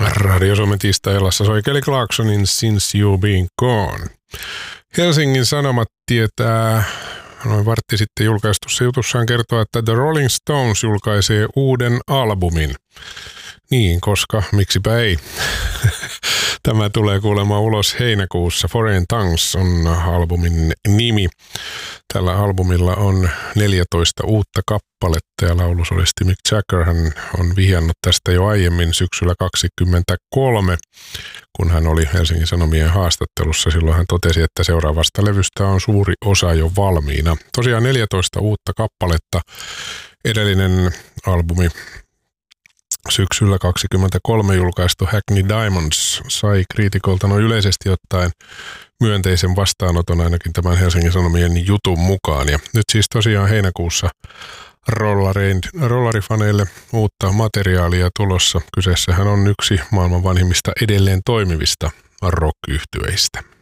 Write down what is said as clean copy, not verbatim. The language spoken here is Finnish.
Radio Suomen tiistai-illassa soi Kelly Clarksonin Since You Been Gone. Helsingin Sanomat tietää noin vartti sitten julkaistussa jutussaan kertoa, että The Rolling Stones julkaisee uuden albumin. Niin, koska miksipä ei. Tämä tulee kuulemaan ulos heinäkuussa. Foreign Tongues on albumin nimi. Tällä albumilla on 14 uutta kappaletta ja laulusolisti Mick Jagger hän on vihjannut tästä jo aiemmin syksyllä 2023, kun hän oli Helsingin Sanomien haastattelussa. Silloin hän totesi, että seuraavasta levystä on suuri osa jo valmiina. Tosiaan 14 uutta kappaletta. Edellinen albumi syksyllä 2023 julkaistu Hackney Diamonds sai kriitikolta noin yleisesti ottaen myönteisen vastaanoton ainakin tämän Helsingin Sanomien jutun mukaan. Ja nyt siis tosiaan heinäkuussa rollarifaneille uutta materiaalia tulossa. Kyseessähän on yksi maailman vanhimmista edelleen toimivista rock-yhtyeistä.